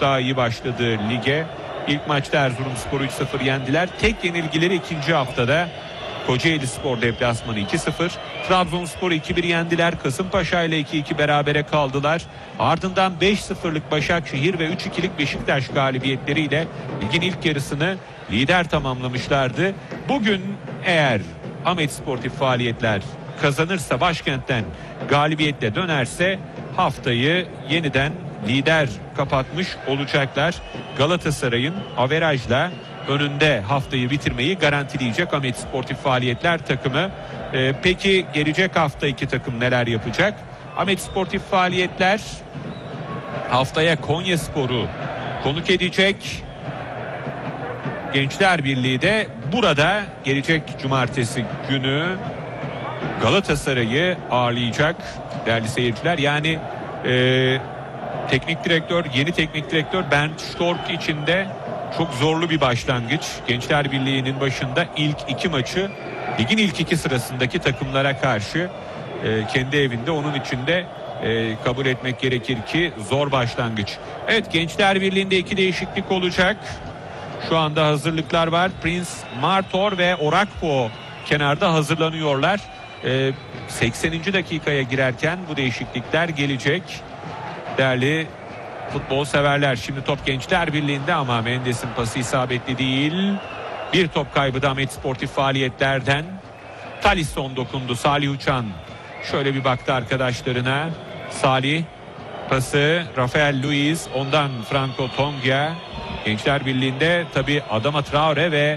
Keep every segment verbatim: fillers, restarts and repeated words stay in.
daha iyi başladı lige. İlk maçta Erzurumspor'u üç sıfır yendiler. Tek yenilgileri ikinci haftada Kocaelispor deplasmanı iki sıfır. Trabzonspor'u iki bir yendiler. Kasımpaşa ile iki iki berabere kaldılar. Ardından beş sıfırlık Başakşehir ve üç ikilik Beşiktaş galibiyetleriyle ligin ilk yarısını lider tamamlamışlardı. Bugün eğer Ahmet Sportif Faaliyetler kazanırsa, başkentten galibiyetle dönerse haftayı yeniden lider kapatmış olacaklar. Galatasaray'ın averajla önünde haftayı bitirmeyi garantileyecek Ahmet Sportif Faaliyetler takımı. Ee, peki gelecek hafta iki takım neler yapacak? Ahmet Sportif Faaliyetler haftaya Konyaspor'u konuk edecek. Gençler Birliği de burada gelecek cumartesi günü Galatasaray'ı ağırlayacak değerli seyirciler. Yani e, teknik direktör, yeni teknik direktör Bernd Stork için de çok zorlu bir başlangıç. Gençler Birliği'nin başında ilk iki maçı ligin ilk iki sırasındaki takımlara karşı e, kendi evinde, onun için de e, kabul etmek gerekir ki zor başlangıç. Evet, Gençler Birliği'nde iki değişiklik olacak. Şu anda hazırlıklar var. Prince Martor ve Orakpo kenarda hazırlanıyorlar. E, sekseninci dakikaya girerken bu değişiklikler gelecek. Değerli futbol severler, şimdi top Gençler Birliği'nde ama Mendes'in pası isabetli değil. Bir top kaybı da Ahmet Sportif Faaliyetler'den. Talisson dokundu. Salih Uçan şöyle bir baktı arkadaşlarına. Salih pası Rafael Luiz, ondan Franco Tongia. Gençler Birliği'nde tabi Adama Traore ve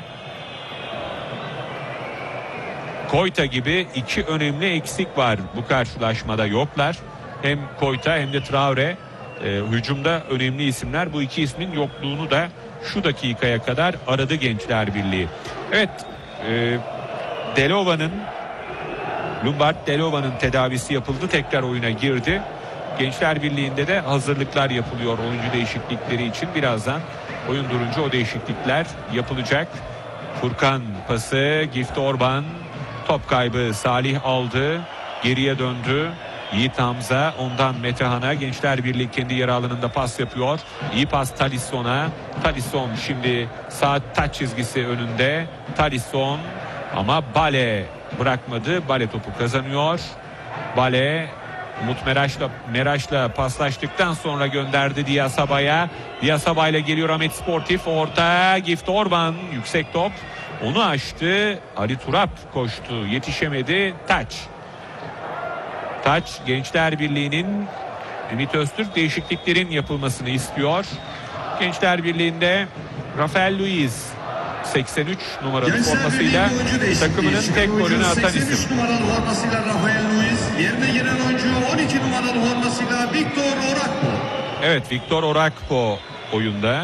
Koyta gibi iki önemli eksik var. Bu karşılaşmada yoklar. Hem Koyta hem de Traore e, hücumda önemli isimler. Bu iki ismin yokluğunu da şu dakikaya kadar aradı Gençler Birliği. Evet, e, Delova'nın Lombard Delova'nın tedavisi yapıldı. Tekrar oyuna girdi. Gençler Birliği'nde de hazırlıklar yapılıyor oyuncu değişiklikleri için. Birazdan oyun durunca o değişiklikler yapılacak. Furkan pası, Gift Orban, top kaybı, Salih aldı, geriye döndü. Yiğit Hamza, ondan Metehan'a. Gençler Birliği kendi yer alanında pas yapıyor. İyi pas Talisson'a. Talisson şimdi sağ taç çizgisi önünde. Talisson ama Bale bırakmadı. Bale topu kazanıyor. Bale Umut Meraş'la Meraş'la paslaştıktan sonra gönderdi Diyasaba'ya. Diyasaba ile geliyor Ahmet Sportif. Orta Gift Orban, yüksek top. Onu açtı. Ali Turap koştu. Yetişemedi. Taç. Taç Gençler Birliği'nin Ümit Öztürk değişikliklerin yapılmasını istiyor. Gençler Birliği'nde Rafael Luiz seksen üç numaralı Gençler formasıyla takımının tek golünü atan isim. seksen üç numaralı formasıyla Rafael Luiz, yerine giren oyuncu on iki numaralı formasıyla Victor Orakpo. Evet, Victor Orakpo oyunda.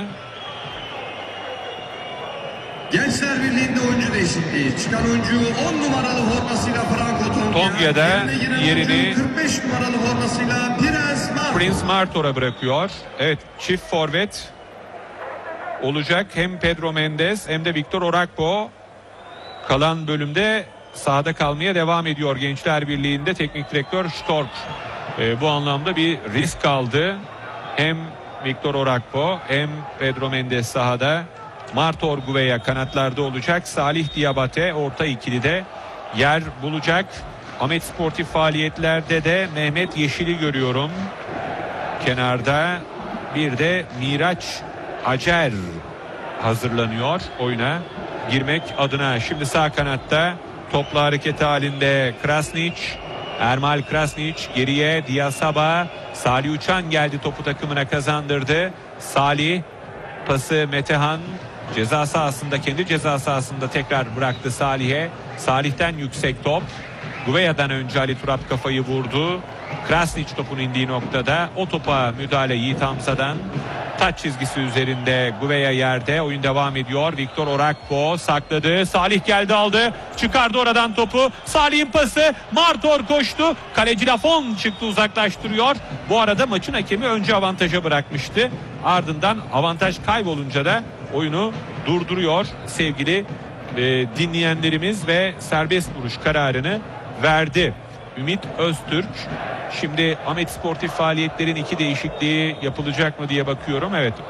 Gençler Birliği'nde oyuncu değişikliği. Çıkan oyuncu on numaralı formasıyla Franco Tongia. Tonga'da yerini kırk beş numaralı formasıyla Prince Martor. Prince Martor'a bırakıyor. Evet, çift forvet olacak. Hem Pedro Mendes hem de Victor Orakpo. Kalan bölümde sahada kalmaya devam ediyor Gençler Birliği'nde. Teknik direktör Stork e, bu anlamda bir risk aldı. Hem Victor Orakpo hem Pedro Mendes sahada. Martor Gouveia kanatlarda olacak. Salih Diabate orta ikilide yer bulacak. Ahmet Sportif Faaliyetlerde de Mehmet Yeşil'i görüyorum kenarda. Bir de Miraç Acer hazırlanıyor oyuna girmek adına. Şimdi sağ kanatta topla hareket halinde Krasnić. Ermal Krasnić geriye, Diyasaba. Salih Uçan geldi, topu takımına kazandırdı. Salih pası Metehan ceza sahasında, kendi ceza sahasında tekrar bıraktı Salih'e. Salih'ten yüksek top. Gouveia'dan önce Ali Turap kafayı vurdu. Krasnić topun indiği noktada o topa müdahale Yiğit Hamza'dan. Taç çizgisi üzerinde, Gouveia yerde, oyun devam ediyor. Victor Orakpo sakladı. Salih geldi, aldı. Çıkardı oradan topu. Salih'in pası. Martor koştu. Kaleci Lafon çıktı, uzaklaştırıyor. Bu arada maçın hakemi önce avantaja bırakmıştı. Ardından avantaj kaybolunca da oyunu durduruyor sevgili e, dinleyenlerimiz ve serbest vuruş kararını verdi Ümit Öztürk. Şimdi Ahmet Sportif Faaliyetlerin iki değişikliği yapılacak mı diye bakıyorum. Evet,